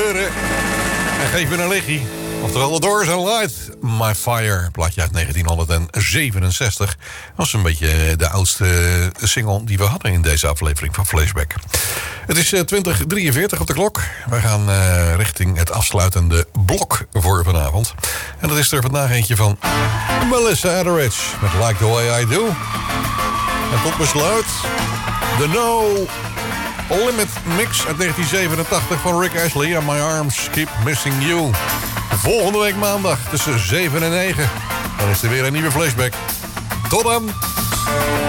gebeuren. En geef me een liggie. Oftewel The Doors and Light My Fire. Plaatje uit 1967. Dat was een beetje de oudste single die we hadden in deze aflevering van Flashback. Het is 20:43 op de klok. Wij gaan richting het afsluitende blok voor vanavond. En dat is er vandaag eentje van Melissa Etheridge met Like the Way I Do. En tot besluit de No Limit Mix uit 1987 van Rick Astley. And My Arms Keep Missing You. Volgende week maandag tussen 7 en 9. Dan is er weer een nieuwe Flashback. Tot dan!